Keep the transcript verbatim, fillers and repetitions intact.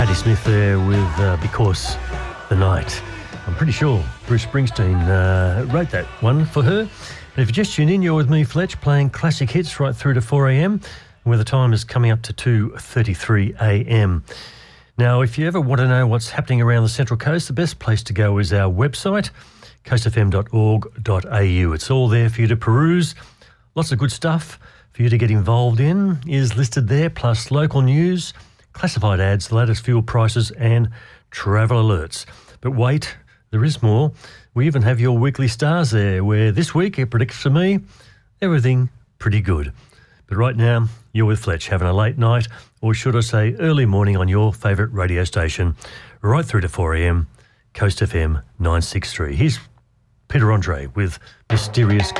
Patti Smith there with uh, Because the Night. I'm pretty sure Bruce Springsteen uh, wrote that one for her. And if you just tune in, you're with me, Fletch, playing classic hits right through to four a.m, where the time is coming up to two thirty-three a.m. Now, if you ever want to know what's happening around the Central Coast, the best place to go is our website, coast f m dot org dot a u. It's all there for you to peruse. Lots of good stuff for you to get involved in is listed there, plus local news, classified ads, the latest fuel prices and travel alerts. But wait, there is more. We even have your weekly stars there, where this week it predicts for me everything pretty good. But right now, you're with Fletch having a late night, or should I say early morning, on your favourite radio station, right through to four a.m, Coast F M nine six three. Here's Peter Andre with Mysterious